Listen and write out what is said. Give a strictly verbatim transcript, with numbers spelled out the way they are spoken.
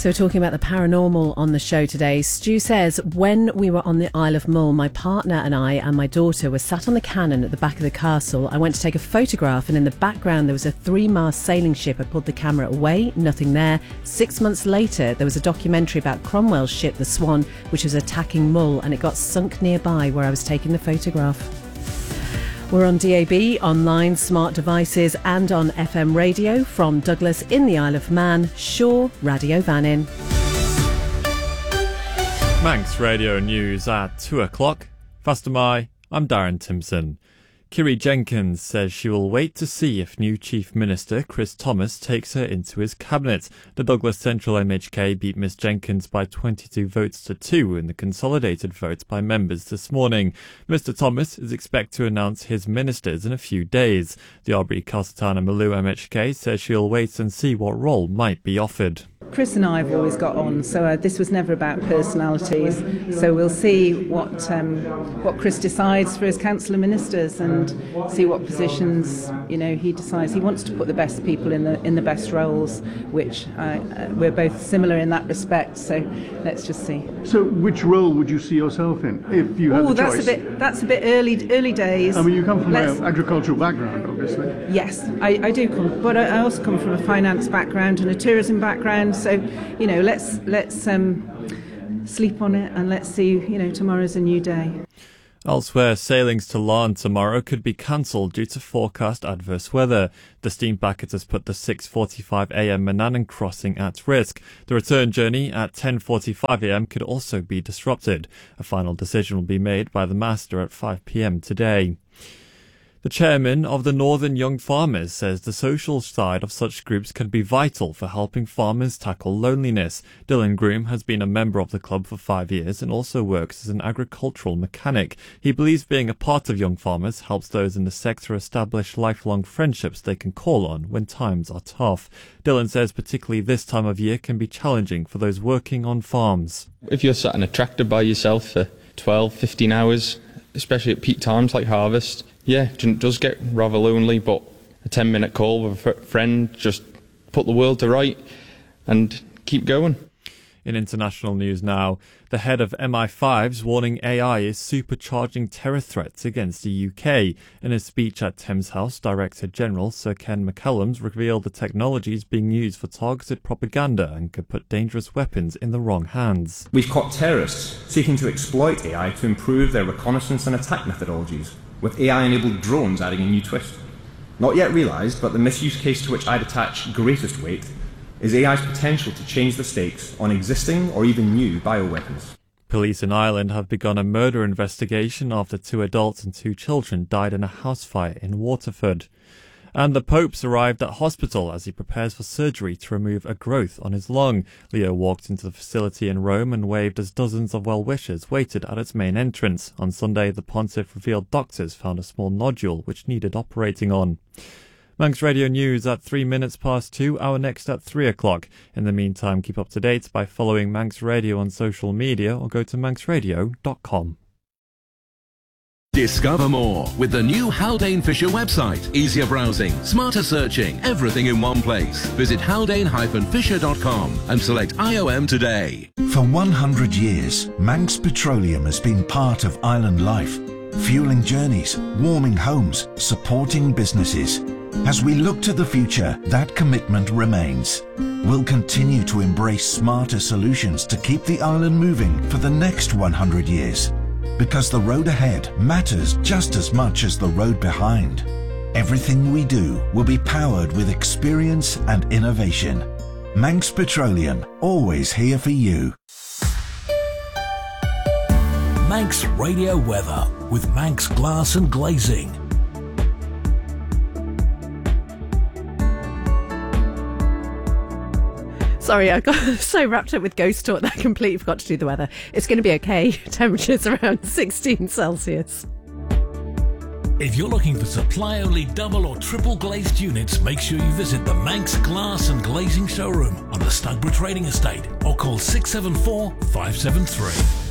So we're talking about the paranormal on the show today. Stu says, when we were on the Isle of Mull, my partner and I and my daughter were sat on the cannon at the back of the castle. I went to take a photograph and in the background there was a three-mast sailing ship. I pulled the camera away, nothing there. Six months later, there was a documentary about Cromwell's ship, the Swan, which was attacking Mull, and it got sunk nearby where I was taking the photograph. We're on D A B, online, smart devices and on F M radio from Douglas in the Isle of Man, Shaw Radio Vannin. Manx Radio News at two o'clock. Faster my, I'm Darren Timpson. Kiri Jenkins says she will wait to see if new Chief Minister Chris Thomas takes her into his cabinet. The Douglas Central M H K beat Miss Jenkins by twenty-two votes to two in the consolidated vote by members this morning. Mr Thomas is expected to announce his ministers in a few days. The Albury Castleton Maloo M H K says she'll wait and see what role might be offered. Chris and I have always got on, so uh, this was never about personalities. So we'll see what um, what Chris decides for his council of ministers and see what positions, you know, he decides. He wants to put the best people in the in the best roles, which uh, uh, we're both similar in that respect. So let's just see. So which role would you see yourself in if you had Ooh, the that's choice? a bit that's a bit early early days. I mean, you come from Let's, an agricultural background, obviously. Yes, I, I do come, but I, I also come from a finance background and a tourism background. So, you know, let's let's um, sleep on it and let's see, you know, tomorrow's a new day. Elsewhere, sailings to Larne tomorrow could be cancelled due to forecast adverse weather. The steam packet has put the six forty-five a m Manannan crossing at risk. The return journey at ten forty-five a m could also be disrupted. A final decision will be made by the master at five p m today. The chairman of the Northern Young Farmers says the social side of such groups can be vital for helping farmers tackle loneliness. Dylan Groom has been a member of the club for five years and also works as an agricultural mechanic. He believes being a part of Young Farmers helps those in the sector establish lifelong friendships they can call on when times are tough. Dylan says particularly this time of year can be challenging for those working on farms. If you're sat in a tractor by yourself for twelve, fifteen hours, especially at peak times like harvest, yeah, it does get rather lonely, but a ten minute call with a friend, just put the world to right and keep going. In international news now, the head of M I five's warning A I is supercharging terror threats against the U K. In a speech at Thames House, Director General Sir Ken McCallum revealed the technology is being used for targeted propaganda and could put dangerous weapons in the wrong hands. We've caught terrorists seeking to exploit A I to improve their reconnaissance and attack methodologies, with A I-enabled drones adding a new twist. Not yet realised, but the misuse case to which I'd attach greatest weight is A I's potential to change the stakes on existing or even new bioweapons. Police in Ireland have begun a murder investigation after two adults and two children died in a house fire in Waterford. And the Pope's arrived at hospital as he prepares for surgery to remove a growth on his lung. Leo walked into the facility in Rome and waved as dozens of well-wishers waited at its main entrance. On Sunday, the pontiff revealed doctors found a small nodule which needed operating on. Manx Radio News at three minutes past two, our next at three o'clock. In the meantime, keep up to date by following Manx Radio on social media or go to manx radio dot com. Discover more with the new Haldane Fisher website. Easier browsing, smarter searching, everything in one place. Visit haldane dash fisher dot com and select I O M today. For one hundred years, Manx Petroleum has been part of island life, fueling journeys, warming homes, supporting businesses. As we look to the future, that commitment remains. We'll continue to embrace smarter solutions to keep the island moving for the next one hundred years. Because the road ahead matters just as much as the road behind. Everything we do will be powered with experience and innovation. Manx Petroleum, always here for you. Manx Radio Weather with Manx Glass and Glazing. Sorry, I got so wrapped up with ghost talk that I completely forgot to do the weather. It's going to be okay. Temperatures around sixteen Celsius. If you're looking for supply-only double or triple glazed units, make sure you visit the Manx Glass and Glazing showroom on the Stugborough Trading Estate or call six seven four, five seven three.